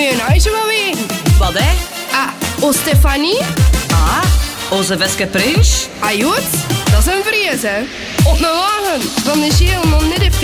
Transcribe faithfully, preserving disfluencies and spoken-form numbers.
Moet je nou zo wel weten? Wat, hè? Ah, o Stefanie? Ah, onze Veske Prinsch. Ah, Jood, dat is een vrees, hè. Op een wagen van de Geel nog niet de